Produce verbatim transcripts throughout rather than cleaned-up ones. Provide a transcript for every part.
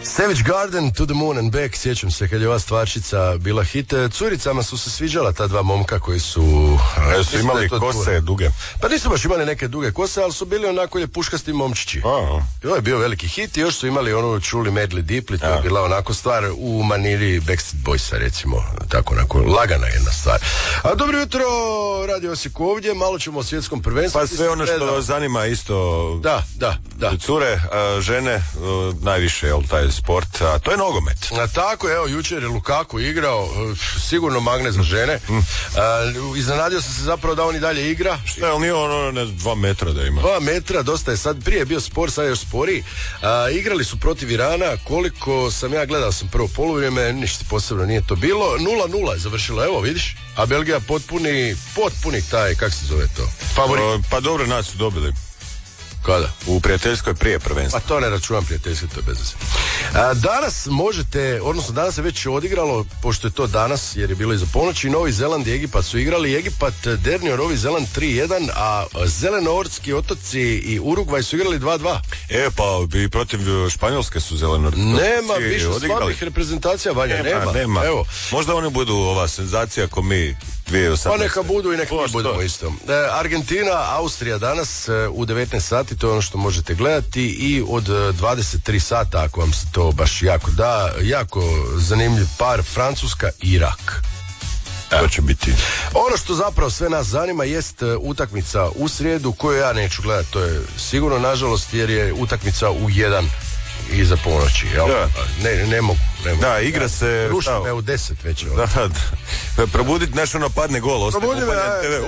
Savage Garden, To the Moon and Back, sjećam se kad je ova stvarčica bila hit. Curicama su se sviđala ta dva momka koji su... E, su imali kose tur. duge. Pa nisu baš imali neke duge kose, ali su bili onako ljepuškasti momčići. Aha. I ovo je bio veliki hit i još su imali onu čuli Madly Deeply, to je bila onako stvar u maniri Backstreet Boysa, recimo. Tako onako lagana jedna stvar. A dobro jutro, Radio Osijek ovdje, malo ćemo o svjetskom prvenstvu. Pa sve ono što zanima isto... Da, da, da. Cure, a, žene, a, najviše, jel, taj sport, a to je nogomet. A tako, evo, jučer je Lukaku igrao, sigurno magnet za žene. Mm. A, iznenadio sam se zapravo da on i dalje igra. Šta je, ali nije ono, ne znam, dva metra da ima? Dva metra, dosta je sad, prije je bio spor, sad je još sporiji. A, igrali su protiv Irana, koliko sam ja gledao sam prvo poluvrijeme, ništa posebno nije to bilo. nula nula je završilo, evo, vidiš? A Belgija potpuni, potpuni taj, kak se zove to? Favorit. O, pa dobro, nas su dobili. Kada? U prijateljskoj prije prvenstva. Pa to ne računam prijateljski, to je bez veze. Danas možete, odnosno danas je već odigralo, pošto je to danas, jer je bilo iza ponoći, Novi Zeland i Egipat su igrali. Egipat dernio Novi Zeland tri jedan, a Zelenoortski otoci i Urugvaj su igrali dva dva. E, pa i protiv Španjolske su Zelenoortski Nema više slabih reprezentacija, Vanja, nema. nema. nema. Evo. Možda oni budu ova senzacija ako mi dvije tisuće osamnaeste. Pa neka budu i neka mi budemo isto. E, Argentina, Austrija danas e, u devetnaest sati, to je ono što možete gledati, i od dvadeset tri sata, ako vam se to baš jako da, jako zanimljiv par, Francuska i Irak. To će biti. Ono što zapravo sve nas zanima jest utakmica u srijedu, koju ja neću gledati, to je sigurno, nažalost, jer je utakmica u jedan iza ponoći, jel? Da. Ne, ne mogu. Ne mogu. Da, igra se... Ruši me u deset već. Da, da. Probudit nešto, ono padne gol. Probudi me,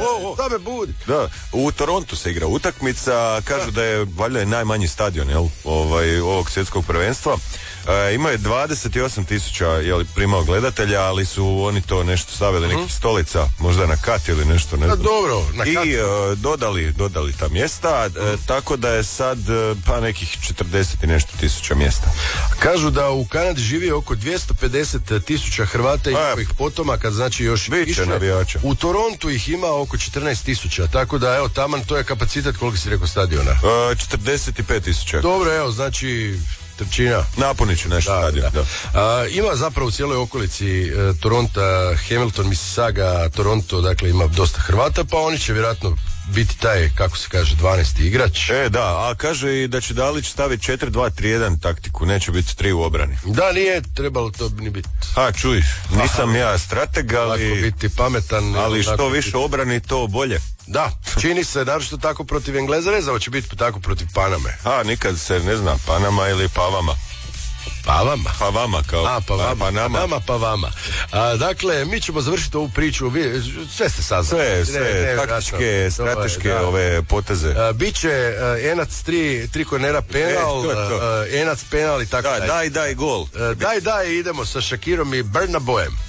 da me budi. Da, u Torontu se igra utakmica, kažu da je valjda je najmanji stadion, jel, ovaj, ovog svjetskog prvenstva. E, imao je dvadeset osam tisuća, jel, primao gledatelja, ali su oni to nešto stavili, uh-huh. nekih stolica, možda na kat ili nešto, ne znam. Da, dobro, na kat. I e, dodali, dodali ta mjesta, uh-huh. e, tako da je sad pa nekih četrdeset i nešto tisuća mjesta. Kažu da u Kanadi živi oko dvjesto pedeset tisuća Hrvata i njihovih potomaka, znači još više navijača. U Torontu ih ima oko četrnaest tisuća, tako da evo taman to je kapacitet, koliko si rekao, stadiona? E, četrdeset pet tisuća. Dobro, evo, znači trećina. Napunit ću nešto stadion. Da. A, ima zapravo u cijeloj okolici e, Toronta, Hamilton, Mississauga, Toronto, dakle ima dosta Hrvata, pa oni će vjerojatno biti taj, kako se kaže, dvanaesti igrač. E, da, a kaže i da će Dalić staviti četiri dva tri jedan taktiku, neće biti tri u obrani. Da, nije trebalo to ni biti. A, čuj, nisam Aha. ja strateg, ali... Lako biti pametan. Ali što više biti... obrani, to bolje. Da, čini se, naravno tako protiv Engleza, rezavo će biti tako protiv Paname. A, nikad se ne zna, Panama ili Pavama. Pavama? Pavama, kao A, pa vama, pa nama. Nama, pa vama. A, dakle, mi ćemo završiti ovu priču, vi, sve ste saznali. Sve, sve, ne, ne, taktičke, ratno, strateške je, ove poteze. A, biće uh, Enac tri, tri kornera penal, e, to to. Uh, Enac penal i tako da, dalje. Daj, daj gol. Uh, daj, daj, idemo sa Shakirom i Bernabeuem.